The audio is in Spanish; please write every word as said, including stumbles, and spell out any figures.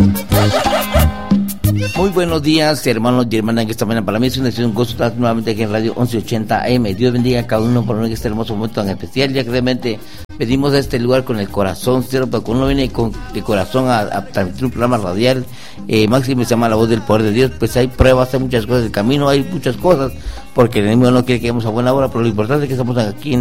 Muy buenos días, hermanos y hermanas, que esta mañana para mí es un gusto estar nuevamente aquí en Radio once ochenta A M. Dios bendiga a cada uno por este hermoso momento tan especial, ya que realmente venimos a este lugar con el corazón, ¿cierto? Cuando uno viene con, de corazón a, a transmitir un programa radial, eh, máximo se llama La Voz del Poder de Dios, pues hay pruebas, hay muchas cosas del camino, hay muchas cosas, porque el enemigo no quiere que lleguemos a buena hora, pero lo importante es que estamos aquí en